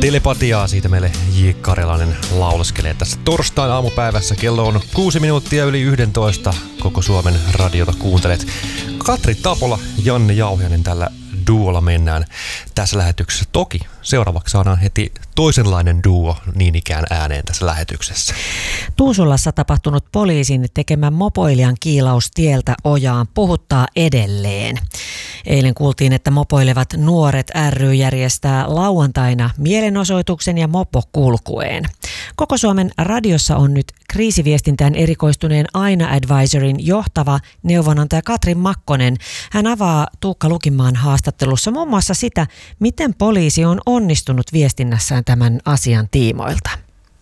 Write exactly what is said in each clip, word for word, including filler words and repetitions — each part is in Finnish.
Telepatiaa, siitä meille J. Karjalainen lauleskelee tässä torstain aamupäivässä. Kello on kuusi minuuttia yli yhdentoista. Koko Suomen radiota kuuntelet. Katri Tapola, Janne Jauhiainen tällä duolla mennään tässä lähetyksessä. Toki seuraavaksi saadaan heti toisenlainen duo niin ikään ääneen tässä lähetyksessä. Tuusulassa tapahtunut poliisin tekemä mopoilijan kiilaus tieltä ojaan puhuttaa edelleen. Eilen kuultiin, että mopoilevat nuoret ry järjestää lauantaina mielenosoituksen ja mopo kulkueen. Koko Suomen radiossa on nyt kriisiviestintään erikoistuneen Aina Advisorin johtava neuvonantaja Katri Makkonen. Hän avaa Tuukka Lukimaan haastattelussa muun muassa sitä, miten poliisi on onnistunut viestinnässään tämän asian tiimoilta.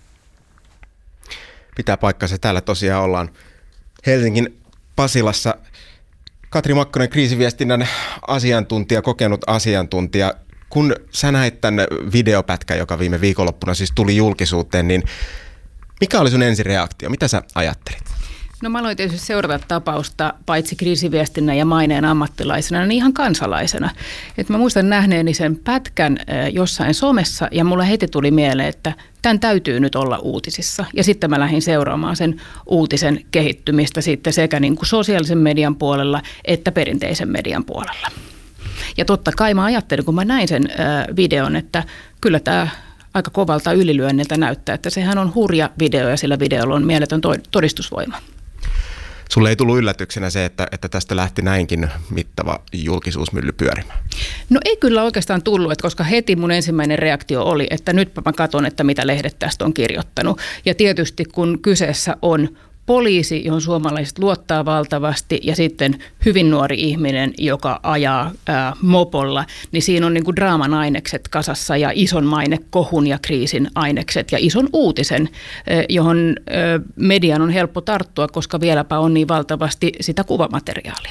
Pitää paikkansa. Täällä tosiaan ollaan Helsingin Pasilassa. Katri Makkonen, kriisiviestinnän asiantuntija, kokenut asiantuntija. Kun sä näit tämän videopätkän, joka viime viikonloppuna siis tuli julkisuuteen, niin mikä oli sun ensireaktio? Mitä sä ajattelit? No mä aloin tietysti seurata tapausta paitsi kriisiviestinnän ja maineen ammattilaisena, niin ihan kansalaisena. Et mä muistan nähneeni sen pätkän jossain somessa ja mulla heti tuli mieleen, että tämän täytyy nyt olla uutisissa. Ja sitten mä lähdin seuraamaan sen uutisen kehittymistä sitten sekä niin kuin sosiaalisen median puolella että perinteisen median puolella. Ja totta kai mä ajattelin, kun mä näin sen videon, että kyllä tämä aika kovalta ylilyönniltä näyttää, että sehän on hurja video ja sillä videolla on mieletön todistusvoima. Sulle ei tullut yllätyksenä se, että, että tästä lähti näinkin mittava julkisuusmylly pyörimään? No ei kyllä oikeastaan tullut, että koska heti mun ensimmäinen reaktio oli, että nyt mä katson, että mitä lehdet tästä on kirjoittanut. Ja tietysti kun kyseessä on poliisi, johon suomalaiset luottaa valtavasti, ja sitten hyvin nuori ihminen, joka ajaa ää, mopolla, niin siinä on niin kuin draaman ainekset kasassa ja ison mainekohun ja kriisin ainekset ja ison uutisen, ää, johon ää, median on helppo tarttua, koska vieläpä on niin valtavasti sitä kuvamateriaalia.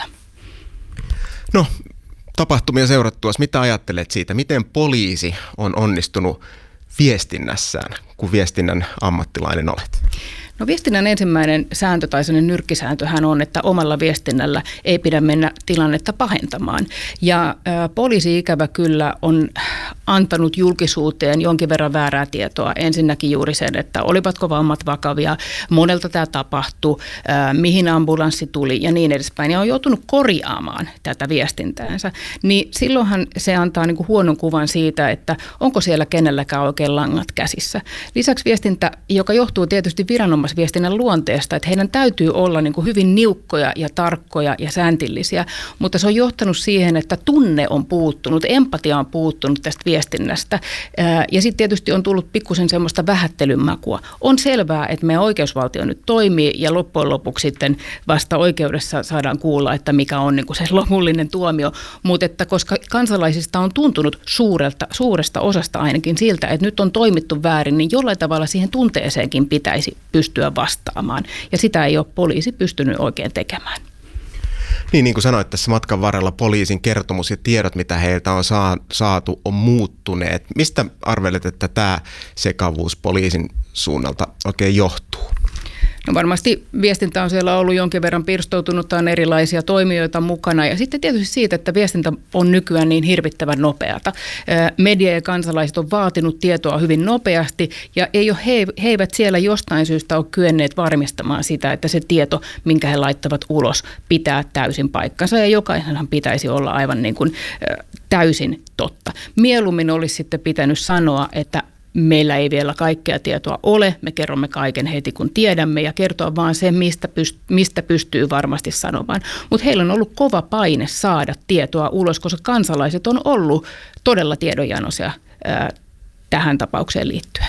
No, tapahtumia seurattuasi, mitä ajattelet siitä? Miten poliisi on onnistunut viestinnässään, kun viestinnän ammattilainen olet? No viestinnän ensimmäinen sääntö tai sellainen nyrkkisääntöhän on, että omalla viestinnällä ei pidä mennä tilannetta pahentamaan. Ja ä, poliisi ikävä kyllä on antanut julkisuuteen jonkin verran väärää tietoa. Ensinnäkin juuri sen, että olivatko vammat vakavia, monelta tämä tapahtui, ä, mihin ambulanssi tuli ja niin edespäin. Ja on joutunut korjaamaan tätä viestintäänsä. Niin silloinhan se antaa niin kuin huonon kuvan siitä, että onko siellä kenelläkään oikein langat käsissä. Lisäksi viestintä, joka johtuu tietysti viranomaisista, viestinnän luonteesta, että heidän täytyy olla niin kuin hyvin niukkoja ja tarkkoja ja sääntillisiä, mutta se on johtanut siihen, että tunne on puuttunut, empatia on puuttunut tästä viestinnästä ja sitten tietysti on tullut pikkusen semmoista vähättelyn makua. On selvää, että meidän oikeusvaltio nyt toimii ja loppujen lopuksi sitten vasta oikeudessa saadaan kuulla, että mikä on niin kuin se lopullinen tuomio, mutta että koska kansalaisista on tuntunut suurelta, suuresta osasta ainakin siltä, että nyt on toimittu väärin, niin jollain tavalla siihen tunteeseenkin pitäisi pystyä vastaamaan. Ja sitä ei ole poliisi pystynyt oikein tekemään. Niin, niin kuin sanoit tässä matkan varrella, poliisin kertomus ja tiedot, mitä heiltä on saatu, on muuttuneet. Mistä arvelet, että tämä sekavuus poliisin suunnalta oikein johtuu? No varmasti viestintä on siellä ollut jonkin verran pirstoutunutta, on erilaisia toimijoita mukana ja sitten tietysti siitä, että viestintä on nykyään niin hirvittävän nopeata. Media ja kansalaiset on vaatinut tietoa hyvin nopeasti ja ei ole, he, he eivät siellä jostain syystä ole kyenneet varmistamaan sitä, että se tieto, minkä he laittavat ulos, pitää täysin paikkansa ja jokaisenhan pitäisi olla aivan niin kuin täysin totta. Mieluummin olisi sitten pitänyt sanoa, että meillä ei vielä kaikkea tietoa ole, me kerromme kaiken heti kun tiedämme ja kertoa vaan sen, mistä, pyst- mistä pystyy varmasti sanomaan. Mutta heillä on ollut kova paine saada tietoa ulos, koska kansalaiset on ollut todella tiedonjanoisia ää, tähän tapaukseen liittyen.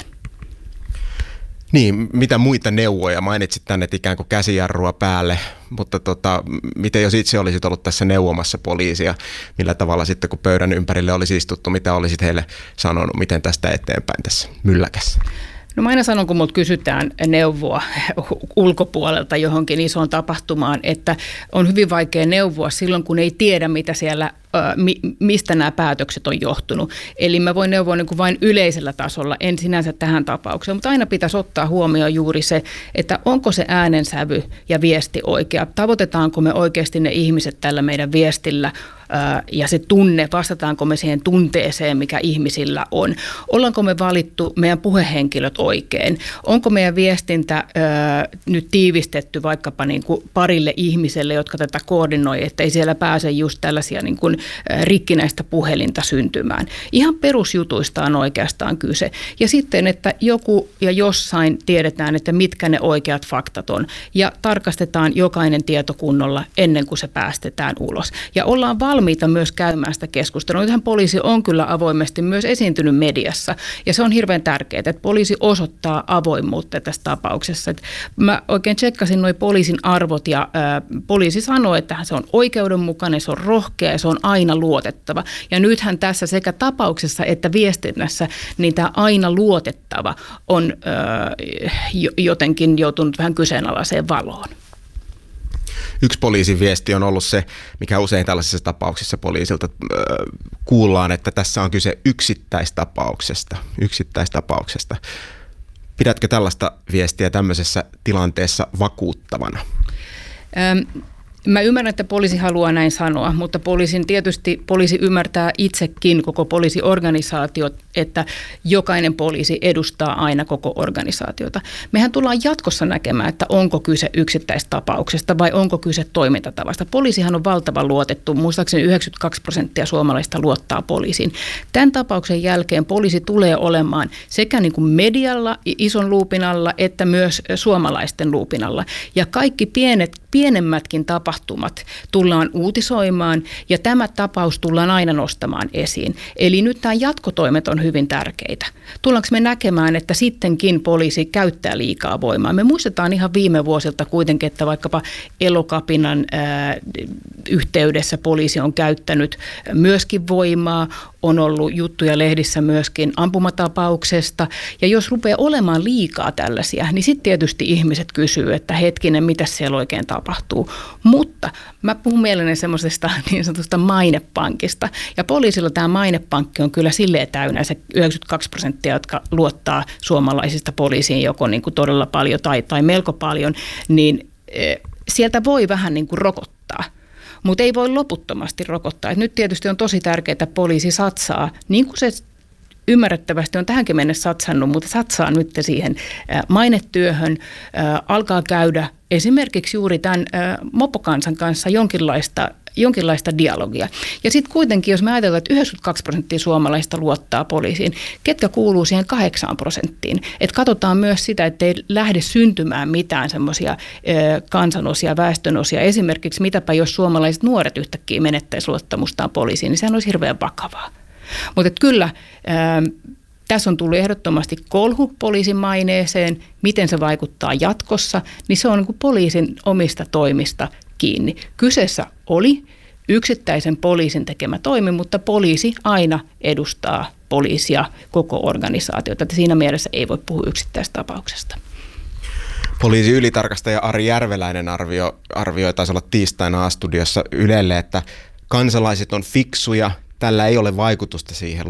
Niin, mitä muita neuvoja? Mainitsit tänne, että ikään kuin käsijarrua päälle, mutta tota, miten jos itse olisit ollut tässä neuvomassa poliisia, millä tavalla sitten kun pöydän ympärille olisi istuttu, mitä olisit heille sanonut, miten tästä eteenpäin tässä mylläkässä? No mä aina sanon, kun mut kysytään neuvoa ulkopuolelta johonkin isoon tapahtumaan, että on hyvin vaikea neuvoa silloin, kun ei tiedä, mitä siellä mistä nämä päätökset on johtunut. Eli mä voin neuvoa niin kuin vain yleisellä tasolla, en sinänsä tähän tapaukseen, mutta aina pitäisi ottaa huomioon juuri se, että onko se äänensävy ja viesti oikea. Tavoitetaanko me oikeasti ne ihmiset tällä meidän viestillä ja se tunne, vastataanko me siihen tunteeseen, mikä ihmisillä on. Ollaanko me valittu meidän puhehenkilöt oikein? Onko meidän viestintä ö, nyt tiivistetty vaikkapa niin kuin parille ihmiselle, jotka tätä koordinoi, että ei siellä pääse just tällaisia niin kuin rikkinäistä puhelinta syntymään. Ihan perusjutuista on oikeastaan kyse. Ja sitten, että joku ja jossain tiedetään, että mitkä ne oikeat faktat on. Ja tarkastetaan jokainen tieto kunnolla ennen kuin se päästetään ulos. Ja ollaan valmiita myös käymään sitä keskustelua. Nythän poliisi on kyllä avoimesti myös esiintynyt mediassa. Ja se on hirveän tärkeää, että poliisi osoittaa avoimuutta tässä tapauksessa. Että mä oikein tsekkasin nuo poliisin arvot ja ää, poliisi sanoo, että se on oikeudenmukainen, se on rohkea ja se on aina luotettava. Ja nythän tässä sekä tapauksessa että viestinnässä niin tämä aina luotettava on ää, jotenkin joutunut vähän kyseenalaiseen valoon. Yksi poliisin viesti on ollut se, mikä usein tällaisissa tapauksissa poliisilta äh, kuullaan, että tässä on kyse yksittäistapauksesta. yksittäistapauksesta. Pidätkö tällaista viestiä tämmöisessä tilanteessa vakuuttavana? Ähm. Mä ymmärrän, että poliisi haluaa näin sanoa, mutta poliisin tietysti poliisi ymmärtää itsekin koko poliisiorganisaatio, että jokainen poliisi edustaa aina koko organisaatiota. Mehän tullaan jatkossa näkemään, että onko kyse yksittäistapauksesta vai onko kyse toimintatavasta. Poliisihan on valtavan luotettu, muistaakseni yhdeksänkymmentäkaksi prosenttia suomalaista luottaa poliisiin. Tämän tapauksen jälkeen poliisi tulee olemaan sekä niin kuin medialla, ison luupin alla, että myös suomalaisten luupin alla. Ja kaikki pienet, pienemmätkin tapahtumat tullaan uutisoimaan ja tämä tapaus tullaan aina nostamaan esiin. Eli nyt nämä jatkotoimet on hyvin tärkeitä. Tullaanko me näkemään, että sittenkin poliisi käyttää liikaa voimaa? Me muistetaan ihan viime vuosilta kuitenkin, että vaikkapa Elokapinan ää, yhteydessä poliisi on käyttänyt myöskin voimaa, on ollut juttuja lehdissä myöskin ampumatapauksesta. Ja jos rupeaa olemaan liikaa tällaisia, niin sitten tietysti ihmiset kysyy, että hetkinen, mitä siellä oikein tapahtuu. Mutta mä puhun mielelläni semmoisesta niin sanotusta mainepankista. Ja poliisilla tämä mainepankki on kyllä silleen täynnä, se yhdeksänkymmentäkaksi prosenttia, jotka luottaa suomalaisista poliisiin joko niin kuin todella paljon tai, tai melko paljon, niin e, sieltä voi vähän niin kuin rokottaa. Mutta ei voi loputtomasti rokottaa. Et nyt tietysti on tosi tärkeää, että poliisi satsaa, niin kuin se ymmärrettävästi on tähänkin mennessä satsannut, mutta satsaa nyt siihen mainetyöhön, alkaa käydä esimerkiksi juuri tämän mopokansan kanssa jonkinlaista jonkinlaista dialogia. Ja sitten kuitenkin, jos me ajatellaan, että yhdeksänkymmentäkaksi prosenttia suomalaista luottaa poliisiin, ketkä kuuluu siihen kahdeksaan prosenttiin. Että katsotaan myös sitä, että ei lähde syntymään mitään semmoisia kansanosia, väestönosia. Esimerkiksi mitäpä jos suomalaiset nuoret yhtäkkiä menettäisi luottamustaan poliisiin, niin sehän olisi hirveän vakavaa. Mutta kyllä ää, tässä on tullut ehdottomasti kolhu poliisin maineeseen, miten se vaikuttaa jatkossa, niin se on niin kuin poliisin omista toimista kiinni. Kyseessä oli yksittäisen poliisin tekemä toimi, mutta poliisi aina edustaa poliisia, koko organisaatiota. Siinä mielessä ei voi puhua yksittäistapauksesta. Poliisi ylitarkastaja Ari Järveläinen arvio, arvioi, taisi olla tiistaina A-studiossa Ylelle, että kansalaiset on fiksuja, tällä ei ole vaikutusta siihen